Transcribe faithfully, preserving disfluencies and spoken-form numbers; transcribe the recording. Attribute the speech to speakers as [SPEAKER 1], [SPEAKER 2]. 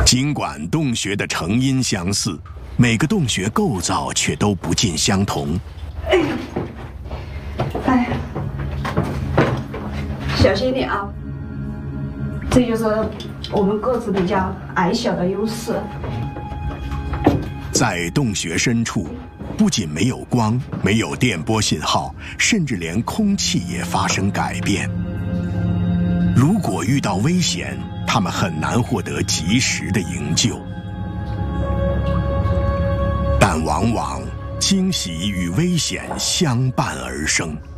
[SPEAKER 1] 尽管洞穴的成因相似，每个洞穴构造却都不尽相同。
[SPEAKER 2] 哎呀，哎呀，小心点啊！这就是我们个子比较矮小的优势。
[SPEAKER 1] 在洞穴深处，不仅没有光，没有电波信号，甚至连空气也发生改变。如果遇到危险，他们很难获得及时的营救。但往往惊喜与危险相伴而生。